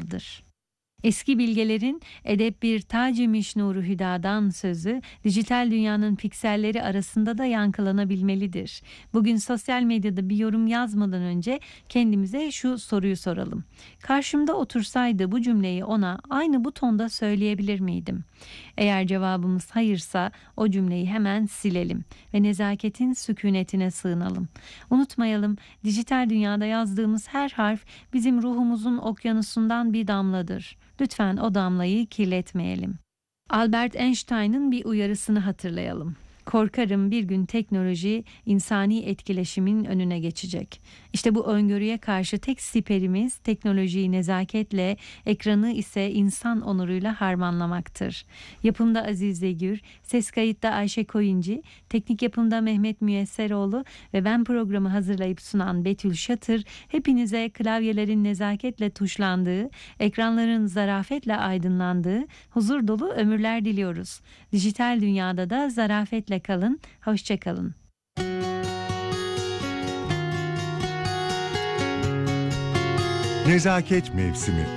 sınavdır. Eski bilgelerin edep bir tac-ı nuru hüdadan sözü dijital dünyanın pikselleri arasında da yankılanabilmelidir. Bugün sosyal medyada bir yorum yazmadan önce kendimize şu soruyu soralım. Karşımda otursaydı bu cümleyi ona aynı bu tonda söyleyebilir miydim? Eğer cevabımız hayırsa o cümleyi hemen silelim ve nezaketin sükunetine sığınalım. Unutmayalım, dijital dünyada yazdığımız her harf bizim ruhumuzun okyanusundan bir damladır. Lütfen o damlayı kirletmeyelim. Albert Einstein'ın bir uyarısını hatırlayalım. Korkarım bir gün teknoloji insani etkileşimin önüne geçecek. İşte bu öngörüye karşı tek siperimiz teknolojiyi nezaketle, ekranı ise insan onuruyla harmanlamaktır. Yapımda Aziz Zegür, ses kayıtta Ayşe Koyuncu, teknik yapımda Mehmet Müyesseroğlu ve ben programı hazırlayıp sunan Betül Şatır, hepinize klavyelerin nezaketle tuşlandığı, ekranların zarafetle aydınlandığı, huzur dolu ömürler diliyoruz. Dijital dünyada da zarafetle kalın, hoşça kalın. Nezaket mevsimi.